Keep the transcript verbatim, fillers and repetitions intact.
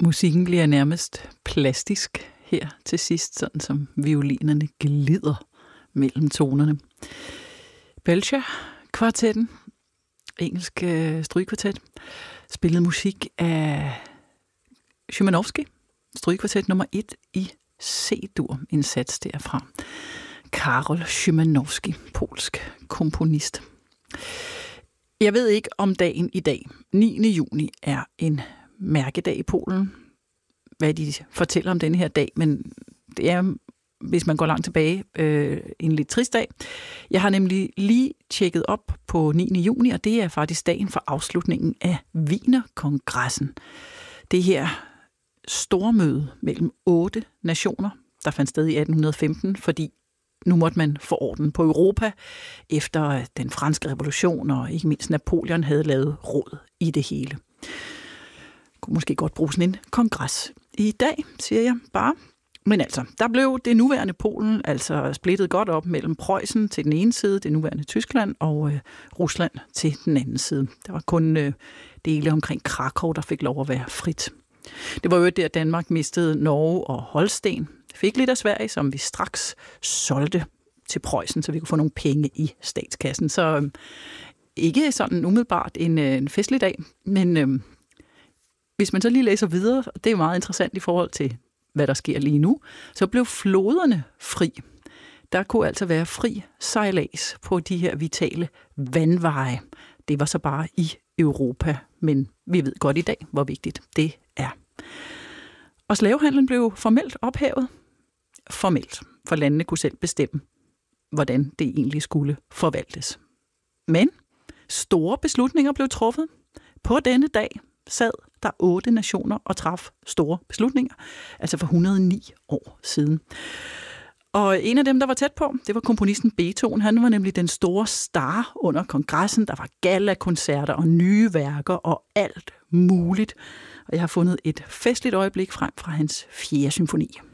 Musikken bliver nærmest plastisk her til sidst, sådan som violinerne glider mellem tonerne. Belcher-kvartetten, engelsk øh, strygekvartet, spillede musik af Szymanowski, strygekvartet nummer et i C-dur, en sats derfra. Karol Szymanowski, polsk komponist. Jeg ved ikke om dagen i dag, niende juni, er en mærkedag i Polen, hvad de fortæller om denne her dag, men det er, hvis man går langt tilbage, øh, en lidt trist dag. Jeg har nemlig lige tjekket op på niende juni, og det er faktisk dagen for afslutningen af Wienerkongressen. Det her stormøde mellem otte nationer, der fandt sted i atten femten, fordi nu måtte man få orden på Europa, efter den franske revolution, og ikke mindst Napoleon havde lavet råd i det hele. Kunne måske godt bruge sådan en kongres i dag, siger jeg bare. Men altså, der blev det nuværende Polen altså splittet godt op mellem Preussen til den ene side, det nuværende Tyskland, og øh, Rusland til den anden side. Der var kun øh, dele omkring Krakow, der fik lov at være frit. Det var jo der, Danmark mistede Norge og Holsten. Fik lidt af Sverige, som vi straks solgte til Preussen, så vi kunne få nogle penge i statskassen. Så øh, ikke sådan umiddelbart en, øh, en festlig dag, men øh, hvis man så lige læser videre, og det er meget interessant i forhold til, hvad der sker lige nu, så blev floderne fri. Der kunne altså være fri sejlads på de her vitale vandveje. Det var så bare i Europa, men vi ved godt i dag, hvor vigtigt det er. Og slavehandlen blev formelt ophævet. Formelt, for landene kunne selv bestemme, hvordan det egentlig skulle forvaltes. Men store beslutninger blev truffet. På denne dag sad der otte nationer og traf store beslutninger, altså for et hundrede og ni år siden. Og en af dem, der var tæt på, det var komponisten Beethoven. Han var nemlig den store star under kongressen. Der var gala-koncerter og nye værker og alt muligt. Og jeg har fundet et festligt øjeblik frem fra hans fjerde symfoni.